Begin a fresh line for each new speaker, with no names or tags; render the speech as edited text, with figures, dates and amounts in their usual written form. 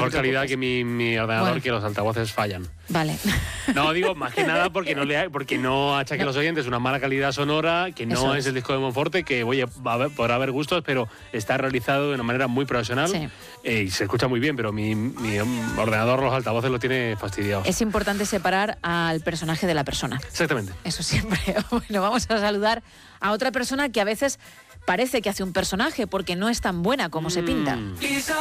mejor
te
calidad
preocupes.
que mi ordenador,
Bueno.
que los altavoces fallan.
Vale.
No, digo, más que nada porque no achaque a los oyentes una mala calidad sonora, que
Eso
no
es.
es el disco de Monforte, que oye, podrá haber gustos, pero está realizado de una manera muy profesional.
Sí.
Y se escucha muy bien, pero mi ordenador, los altavoces lo tiene fastidiados.
Es importante separar al personaje de la persona.
Exactamente.
Eso siempre. Bueno, vamos a saludar a otra persona que a veces parece que hace un personaje porque no es tan buena como se pinta.